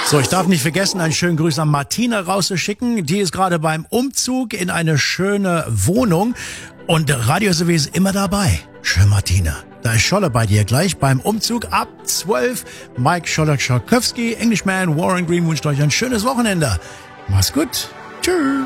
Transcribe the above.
So, ich darf nicht vergessen, einen schönen Gruß an Martina rauszuschicken. Die ist gerade beim Umzug in eine schöne Wohnung und Radio SW ist immer dabei. Schön, Martina. Da ist Scholle bei dir gleich beim Umzug ab 12. Mike Scholler-Czarkowski, Englishman, Warren Green wünscht euch ein schönes Wochenende. Mach's gut. Tschüss.